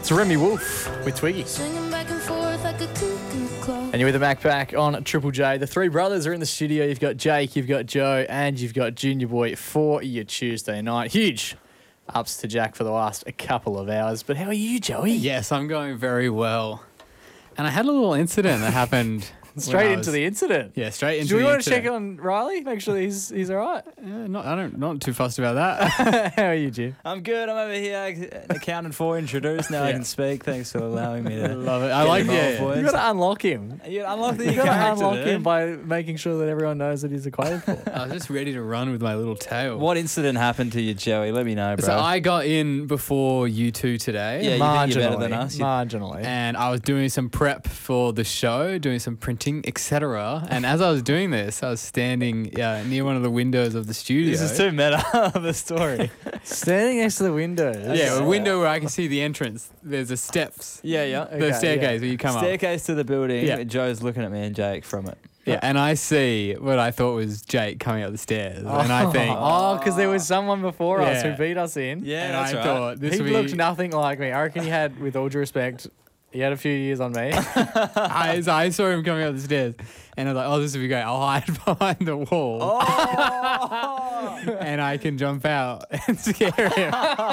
It's Remy Wolf with Twiggy. Swinging back and forth like a cuckoo clock. And you're with the Mac Pack on Triple J. The three brothers are in the studio. You've got Jake, you've got Joe, and you've got Junior Boy for your Tuesday night. Huge ups to Jack for the last couple of hours. But how are you, Joey? Yes, I'm going very well. And I had a little incident that happened. Straight into the incident. Yeah, straight into Do we the want incident. to check on Riley? Make sure he's all right. Not too fussed about that. How are you, Jim? I'm good. I'm over here accounted for, introduced. Now I can speak. Thanks for allowing me to Love it. I like involved, it. boys. You got to unlock him. You unlock the You got to character, unlock him dude. by making sure that everyone knows that he's acquainted for. I was just ready to run with my little tail. What incident happened to you, Joey? Let me know, bro. So I got in before you two today. Yeah, you think you're better than us. Marginally. And I was doing some prep for the show, doing some printing, etc. And as I was doing this, I was standing near one of the windows of the studio. This is too meta of a story. Standing next to the window. Yeah, a window where I can see the entrance. There's the steps. Yeah. The staircase where you come up. Staircase to the building. Yeah. Joe's looking at me and Jake from it. Yeah, and I see what I thought was Jake coming up the stairs. And I think, Oh, because there was someone before us who Yeah. beat us in. Yeah, and that's I right. thought this He would looked be... nothing like me. I reckon he had, with all due respect, he had a few years on me. I saw him coming up the stairs, and I was like, "Oh, this would be great. I'll hide behind the wall, Oh! and I can jump out and scare him."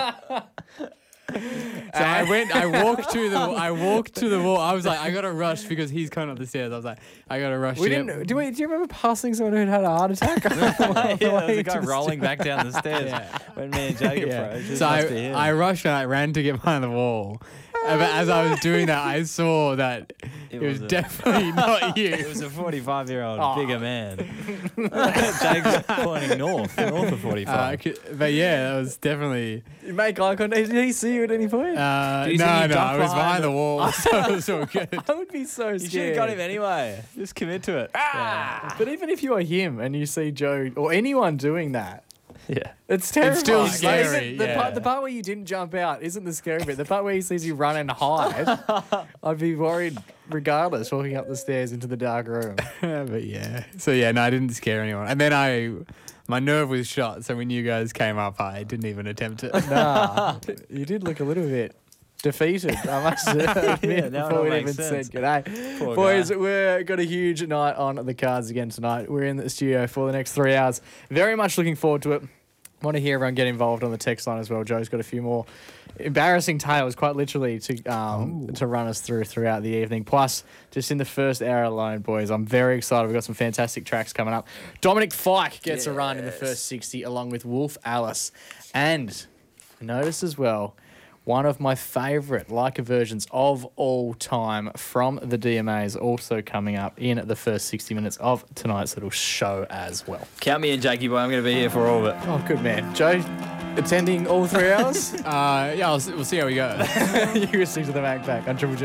So I walked to the wall. I was like, I gotta rush because he's coming up the stairs. I was like, I gotta rush. Do you remember passing someone who had a heart attack? Yeah, there was a guy rolling back down the stairs Yeah. when me and Jake Yeah. approached. This So must be him. I rushed and I ran to get behind the wall. But as I was doing that, I saw that it was wasn't. definitely not It you. was a 45-year-old Oh. bigger man. Jake's pointing north of 45. But yeah, that was definitely. You make eye contact. Did he see you at any point? No, Did you see me I duck was behind behind the wall, so it was all good. I would be so You should have scared. got him anyway. Just commit to it. But even if you are him and you see Joe or anyone doing that, Yeah. it's terrifying. still Like, scary, the, yeah. part, the part where you didn't jump out isn't the scary bit. The part where he sees you run and hide, I'd be worried regardless walking up the stairs into the dark room. But yeah. So yeah, no, I didn't scare anyone. And then my nerve was shot, so when you guys came up, I didn't even attempt it. Nah, you did look a little bit defeated, I must admit, now it before all we makes even sense. said g'day. Poor Boys, guy. we've got a huge night on the cards again tonight. We're in the studio for the next 3 hours. Very much looking forward to it. Want to hear everyone get involved on the text line as well. Joe's got a few more embarrassing tales, quite literally, to run us throughout the evening. Plus, just in the first hour alone, boys, I'm very excited. We've got some fantastic tracks coming up. Dominic Fike gets a run in the first 60, along with Wolf Alice. And notice as well, one of my favourite Leica versions of all time from the DMAs also coming up in the first 60 minutes of tonight's little show as well. Count me in, Jakey boy. I'm going to be here for all of it. Oh, good man. Joe, attending all 3 hours? Yeah, we'll see how we go. You listening to the Mac Pack on Triple J.